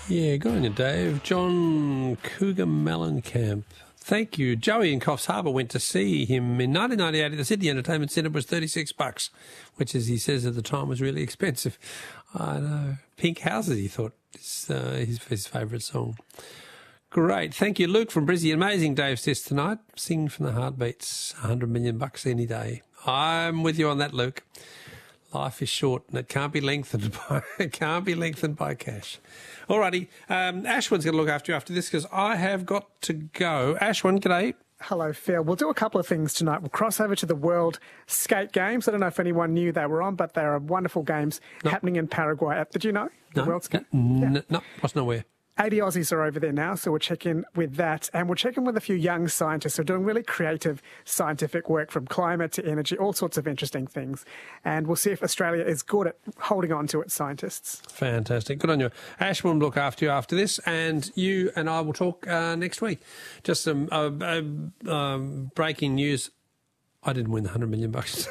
Yeah, good on you, Dave. John Cougar Mellencamp. Thank you. Joey in Coffs Harbour went to see him in 1998 at the Sydney Entertainment Centre. It was $36, which, as he says at the time, was really expensive. I know. Pink Houses, he thought, is his favourite song. Great. Thank you, Luke from Brizzy. Amazing Dave says tonight. Sing from the Heartbeats. $100 million any day. I'm with you on that, Luke. Life is short and it can't be lengthened by cash. Alrighty. Ashwin's going to look after you after this because I have got to go. Ashwin, g'day. Hello, Phil. We'll do a couple of things tonight. We'll cross over to the World Skate Games. I don't know if anyone knew they were on, but there are wonderful games happening in Paraguay. Did you know? The World Skate? No, wasn't aware. 80 Aussies are over there now, so we'll check in with that. And we'll check in with a few young scientists who are doing really creative scientific work, from climate to energy, all sorts of interesting things. And we'll see if Australia is good at holding on to its scientists. Fantastic. Good on you. Ash will look after you after this, and you and I will talk next week. Just some breaking news. I didn't win the $100 million.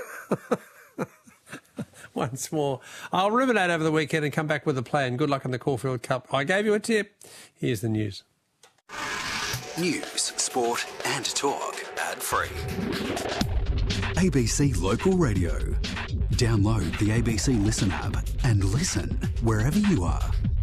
Once more. I'll ruminate over the weekend and come back with a plan. Good luck in the Caulfield Cup. I gave you a tip. Here's the news. News, sport and talk. Ad-free. ABC Local Radio. Download the ABC Listen app and listen wherever you are.